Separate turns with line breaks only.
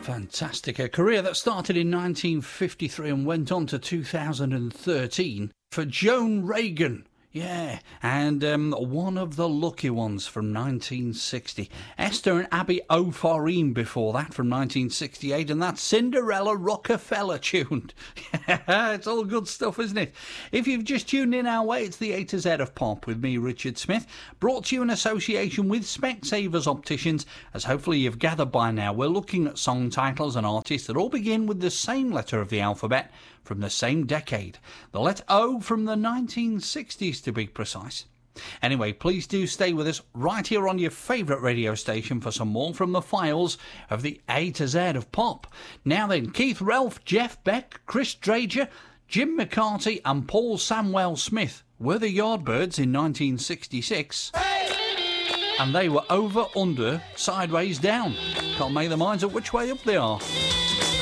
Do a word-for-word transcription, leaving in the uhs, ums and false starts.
Fantastic. A career that started in nineteen fifty-three and went on to two thousand thirteen for Joan Reagan. Yeah, and um, one of the lucky ones from nineteen sixty. Esther and Abby O'Farreen before that from nineteen sixty-eight, and that Cinderella Rockefeller tuned. It's all good stuff, isn't it? If you've just tuned in our way, it's the A to Z of Pop with me, Richard Smith, brought to you in association with Specsavers Opticians. As hopefully you've gathered by now, we're looking at song titles and artists that all begin with the same letter of the alphabet from the same decade. The letter O from the nineteen sixties, to be precise. Anyway, please do stay with us right here on your favourite radio station for some more from the files of the A to Z of Pop. Now then, Keith Relf, Jeff Beck, Chris Drager, Jim McCarty and Paul Samwell Smith were the Yardbirds in nineteen sixty-six. And they were over, under, sideways, down. Can't make their minds up which way up they are.